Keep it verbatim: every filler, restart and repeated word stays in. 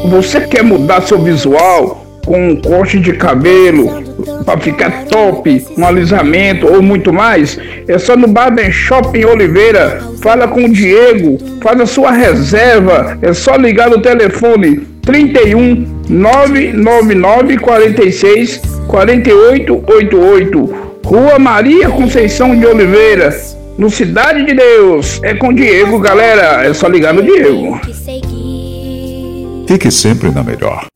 Você quer mudar seu visual com um corte de cabelo para ficar top, um alisamento ou muito mais? É só no Barber Shop em Oliveira. Fala com o Diego, faz a sua reserva. É só ligar no telefone trinta e um, nove nove nove, quarenta e seis, quarenta e oito oitenta e oito, Rua Maria Conceição de Oliveira, no Cidade de Deus. É com o Diego, galera. É só ligar no Diego. Fique sempre na melhor.